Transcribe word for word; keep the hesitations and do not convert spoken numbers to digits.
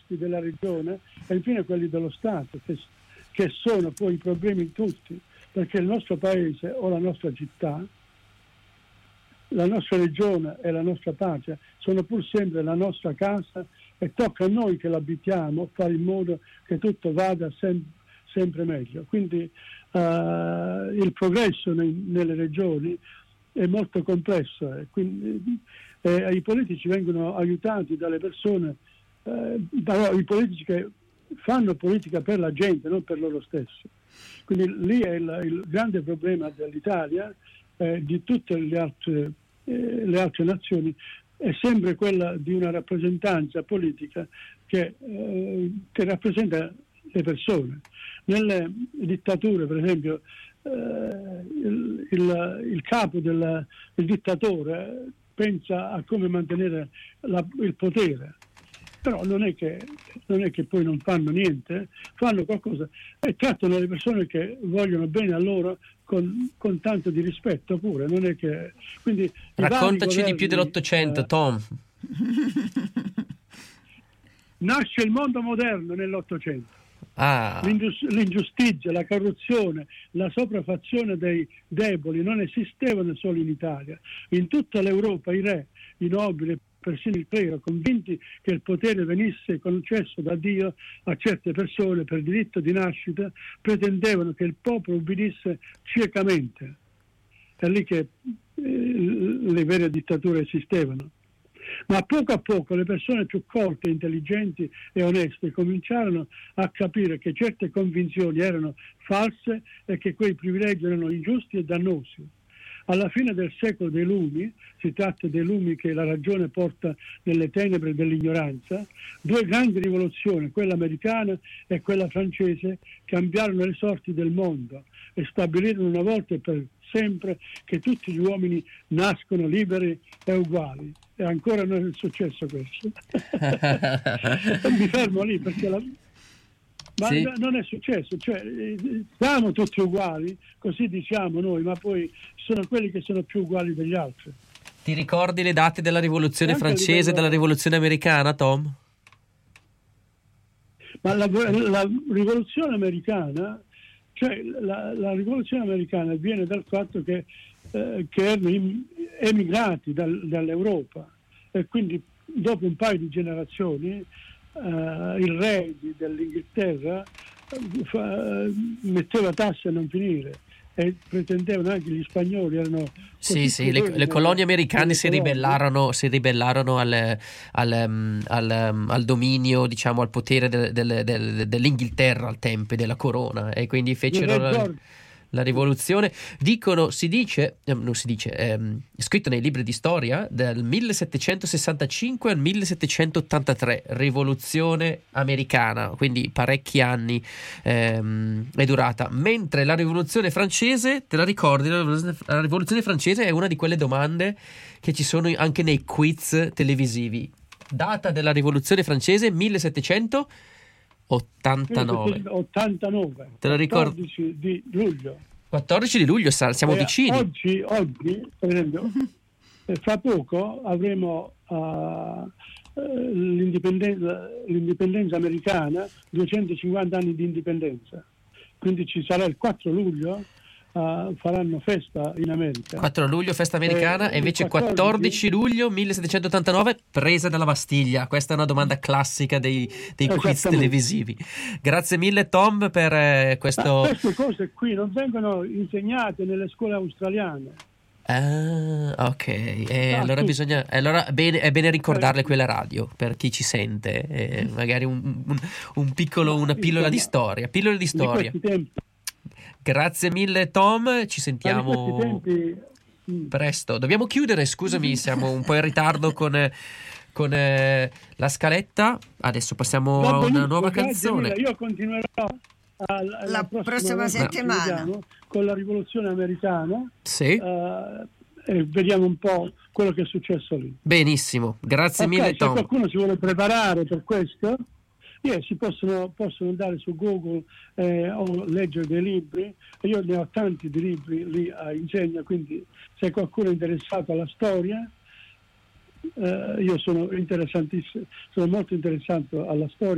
costi della regione e infine quelli dello Stato, che, che sono poi i problemi di tutti, perché il nostro paese o la nostra città, la nostra regione e la nostra patria sono pur sempre la nostra casa e tocca a noi che l'abitiamo fare in modo che tutto vada sem- sempre meglio. Quindi uh, il progresso nei, nelle regioni è molto complesso e quindi eh, i politici vengono aiutati dalle persone, eh, da, i politici che fanno politica per la gente, non per loro stessi. Quindi lì è il, il grande problema dell'Italia, eh, di tutte le altre, eh, le altre nazioni, è sempre quella di una rappresentanza politica che, eh, che rappresenta le persone. Nelle dittature, per esempio, eh, il, il, il capo del il dittatore pensa a come mantenere la, il potere, però non è, che, non è che poi non fanno niente, fanno qualcosa e trattano le persone che vogliono bene a loro con, con tanto di rispetto pure. Non è che, quindi, raccontaci governi, di più dell'Ottocento, eh, Tom. Nasce il mondo moderno nell'Ottocento. Ah. L'ingiustizia, la corruzione, la sopraffazione dei deboli non esistevano solo in Italia. In tutta l'Europa i re, i nobili, persino il clero, convinti che il potere venisse concesso da Dio a certe persone per diritto di nascita, pretendevano che il popolo ubbidisse ciecamente. È lì che eh, le vere dittature esistevano. Ma poco a poco le persone più colte, intelligenti e oneste cominciarono a capire che certe convinzioni erano false e che quei privilegi erano ingiusti e dannosi. Alla fine del secolo dei lumi, si tratta dei lumi che la ragione porta nelle tenebre dell'ignoranza, due grandi rivoluzioni, quella americana e quella francese, cambiarono le sorti del mondo e stabilirono una volta e per sempre che tutti gli uomini nascono liberi e uguali. E ancora non è successo questo. Mi fermo lì perché la... ma sì. no, non è successo, cioè siamo tutti uguali, così diciamo noi, ma poi sono quelli che sono più uguali degli altri. Ti ricordi le date della rivoluzione francese e della rivoluzione americana, Tom? Ma la, la rivoluzione americana, cioè la, la rivoluzione americana viene dal fatto che Eh, che erano emigrati dal, dall'Europa e quindi dopo un paio di generazioni eh, il re di, dell'Inghilterra eh, fa, metteva tasse a non finire e pretendevano anche gli spagnoli erano sì sì le, le colonie americane si ribellarono si ribellarono al, al, al, al dominio, diciamo al potere del, del, del, dell'Inghilterra al tempo della corona e quindi fecero la rivoluzione. Dicono, si dice, eh, non si dice, ehm, scritto nei libri di storia, dal millesettecentosessantacinque al millesettecentottantatré, rivoluzione americana, quindi parecchi anni ehm, è durata. Mentre la rivoluzione francese, te la ricordi? La rivoluzione francese è una di quelle domande che ci sono anche nei quiz televisivi. Data della rivoluzione francese millesettecento ottantanove. ottantanove. Te lo ricordi? quattordici di luglio. quattordici di luglio, siamo eh, vicini. Oggi, oggi, per esempio, fra poco avremo uh, l'indipendenza, l'indipendenza americana, duecentocinquanta anni di indipendenza. Quindi ci sarà il quattro luglio. Uh, faranno festa in America. quattro luglio festa americana eh, e invece quattordici quattordici luglio millesettecentottantanove presa dalla Bastiglia. Questa è una domanda classica dei, dei quiz televisivi. Grazie mille Tom per eh, questo. Ma queste cose qui non vengono insegnate nelle scuole australiane. Ah, ok. Eh, ah, allora sì. bisogna. Allora bene, è bene ricordarle quella radio per chi ci sente. Eh, magari un, un, un piccolo, una pillola di storia. Pillola di storia. Di questi tempi. Grazie mille Tom, ci sentiamo tempi... presto. Dobbiamo chiudere, scusami, siamo un po' in ritardo con, con eh, la scaletta. Adesso passiamo Va a una nuova grazie canzone. Mille. Io continuerò alla, la prossima, prossima settimana vediamo, con la rivoluzione americana. Sì. Uh, e vediamo un po' quello che è successo lì. Benissimo, grazie okay, mille se Tom. Se qualcuno si vuole preparare per questo, yeah, si possono, possono andare su Google eh, o leggere dei libri. Io ne ho tanti di libri lì a insegna, quindi se qualcuno è interessato alla storia, eh, io sono interessantissimo, sono molto interessato alla storia.